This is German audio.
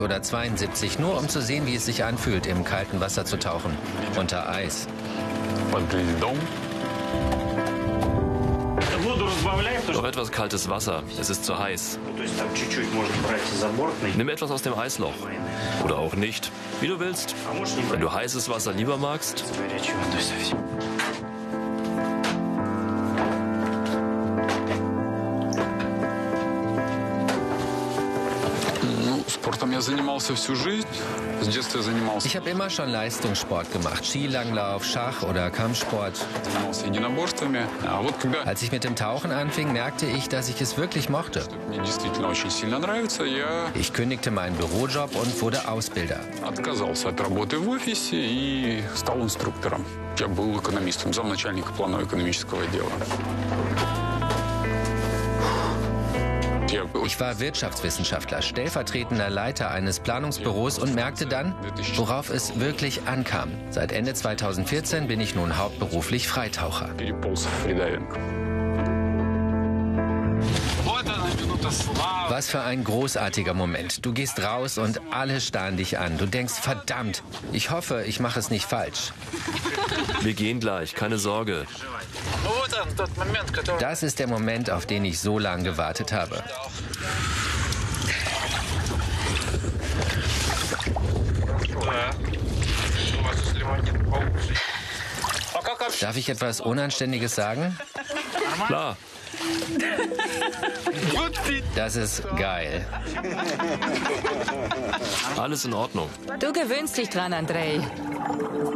oder 72, nur um zu sehen, wie es sich anfühlt, im kalten Wasser zu tauchen, unter Eis. Noch etwas kaltes Wasser, es ist zu heiß. Nimm etwas aus dem Eisloch. Oder auch nicht, wie du willst. Wenn du heißes Wasser lieber magst. Ich habe immer schon Leistungssport gemacht, Skilanglauf, Schach oder Kampfsport. Als ich mit dem Tauchen anfing, merkte ich, dass ich es wirklich mochte. Ich kündigte meinen Bürojob und wurde Ausbilder. Ich war Wirtschaftswissenschaftler, stellvertretender Leiter eines Planungsbüros und merkte dann, worauf es wirklich ankam. Seit Ende 2014 bin ich nun hauptberuflich Freitaucher. Was für ein großartiger Moment. Du gehst raus und alle starren dich an. Du denkst, verdammt, ich hoffe, ich mache es nicht falsch. Wir gehen gleich, keine Sorge. Das ist der Moment, auf den ich so lange gewartet habe. Darf ich etwas Unanständiges sagen? Klar. Das ist geil. Alles in Ordnung. Du gewöhnst dich dran, Andrei.